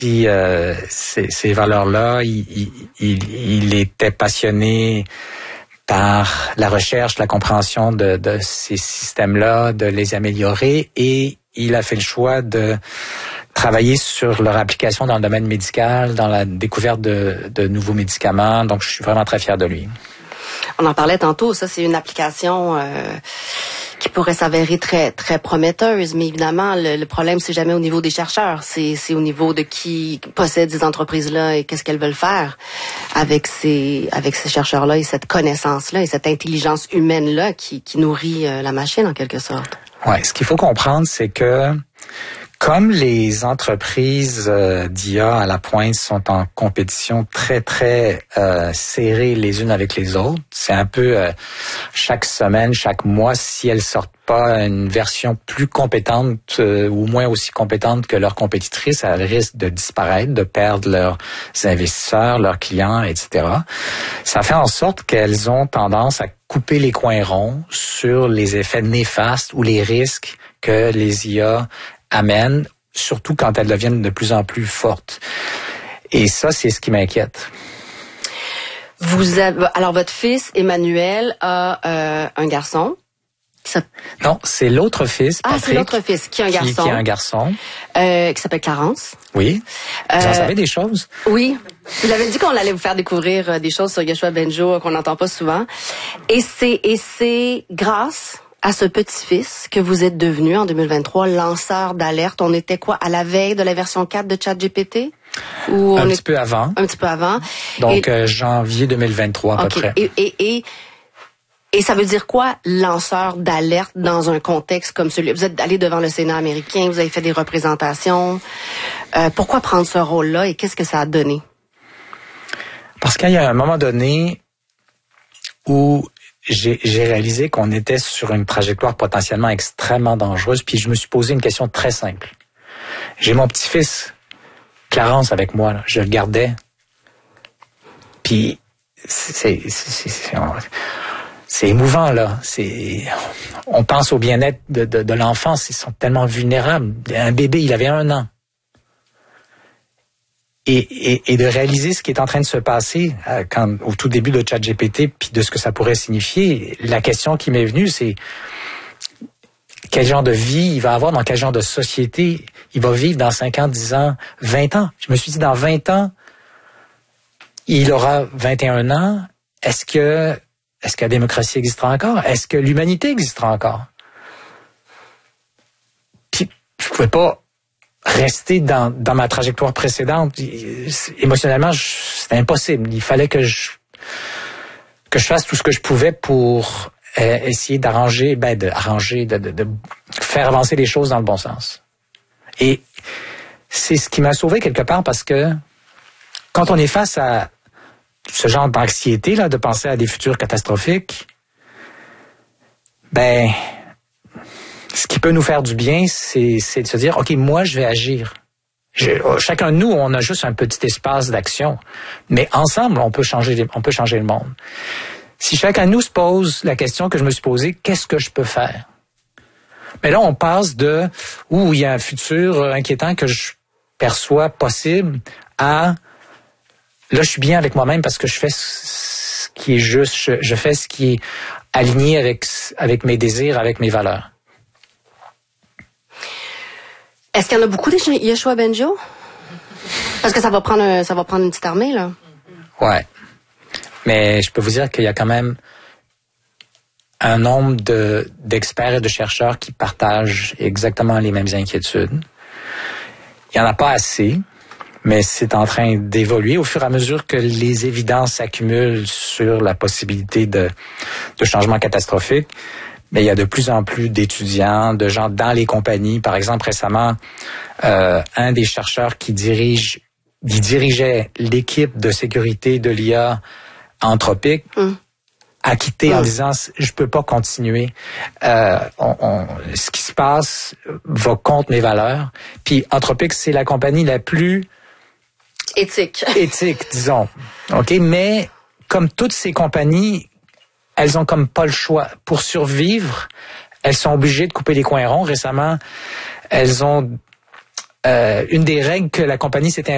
Puis ces valeurs-là, il était passionné par la recherche, la compréhension de ces systèmes-là, de les améliorer, et il a fait le choix de travailler sur leur application dans le domaine médical, dans la découverte de nouveaux médicaments. Donc, je suis vraiment très fier de lui. On en parlait tantôt, ça c'est une application qui pourrait s'avérer très très prometteuse, mais évidemment le problème c'est jamais au niveau des chercheurs, c'est au niveau de qui possède ces entreprises-là et qu'est-ce qu'elles veulent faire avec ces chercheurs-là et cette connaissance-là et cette intelligence humaine-là qui nourrit la machine en quelque sorte. Ouais, ce qu'il faut comprendre, c'est que comme les entreprises d'IA à la pointe sont en compétition très, très serrée les unes avec les autres, c'est un peu chaque semaine, chaque mois, si elles sortent pas une version plus compétente ou moins aussi compétente que leurs compétitrices, elles risquent de disparaître, de perdre leurs investisseurs, leurs clients, etc. Ça fait en sorte qu'elles ont tendance à couper les coins ronds sur les effets néfastes ou les risques que les IA amènent, surtout quand elles deviennent de plus en plus fortes. Et ça, c'est ce qui m'inquiète. Alors, votre fils, Emmanuel, a un garçon. Non, c'est l'autre fils, Patrick. Ah, c'est l'autre fils, qui a un garçon. Qui a un garçon. Qui s'appelle Clarence. Oui. Vous en savez des choses? Oui. Il avait dit qu'on allait vous faire découvrir des choses sur Yoshua Bengio qu'on n'entend pas souvent. Et c'est grâce à ce petit-fils que vous êtes devenu en 2023 lanceur d'alerte. On était quoi, à la veille de la version 4 de ChatGPT? Un petit peu avant. Un petit peu avant. Donc, janvier 2023 à peu près. Et ça veut dire quoi, lanceur d'alerte dans un contexte comme celui? Vous êtes allé devant le Sénat américain, vous avez fait des représentations. Pourquoi prendre ce rôle-là et qu'est-ce que ça a donné? Parce qu'il y a un moment donné où j'ai réalisé qu'on était sur une trajectoire potentiellement extrêmement dangereuse, puis je me suis posé une question très simple. J'ai mon petit-fils, Clarence, avec moi, là. Je le gardais. Puis c'est émouvant, là. On pense au bien-être de l'enfance. Ils sont tellement vulnérables. Un bébé, il avait 1 an. Et de réaliser ce qui est en train de se passer au tout début de ChatGPT, puis de ce que ça pourrait signifier, la question qui m'est venue, c'est quel genre de vie il va avoir, dans quel genre de société il va vivre dans 5 ans, 10 ans, 20 ans. Je me suis dit, dans 20 ans, il aura 21 ans. Est-ce que la démocratie existera encore? Est-ce que l'humanité existera encore? Puis, je pouvais pas rester dans ma trajectoire précédente. Émotionnellement, c'était impossible. Il fallait que je fasse tout ce que je pouvais pour essayer de faire avancer les choses dans le bon sens. Et c'est ce qui m'a sauvé quelque part, parce que quand on est face à ce genre d'anxiété, là, de penser à des futurs catastrophiques, ce qui peut nous faire du bien, c'est de se dire, OK, moi, je vais agir. Chacun de nous, on a juste un petit espace d'action. Mais ensemble, on peut changer le monde. Si chacun de nous se pose la question que je me suis posée, qu'est-ce que je peux faire? Mais là, on passe il y a un futur inquiétant que je perçois possible à, là, je suis bien avec moi-même parce que je fais ce qui est juste, je fais ce qui est aligné avec mes désirs, avec mes valeurs. Est-ce qu'il y en a beaucoup des Yoshua Bengio? Parce que ça va prendre une petite armée, là. Ouais. Mais je peux vous dire qu'il y a quand même un nombre d'experts et de chercheurs qui partagent exactement les mêmes inquiétudes. Il n'y en a pas assez, mais c'est en train d'évoluer au fur et à mesure que les évidences s'accumulent sur la possibilité de changements catastrophiques. Mais il y a de plus en plus d'étudiants, de gens dans les compagnies. Par exemple, récemment, un des chercheurs qui dirigeait l'équipe de sécurité de l'IA Anthropic a quitté en disant « je peux pas continuer. Ce qui se passe va contre mes valeurs. » Puis Anthropic, c'est la compagnie la plus éthique, disons. OK, mais comme toutes ces compagnies, elles ont comme pas le choix. Pour survivre, elles sont obligées de couper les coins ronds. Récemment, elles ont une des règles que la compagnie s'était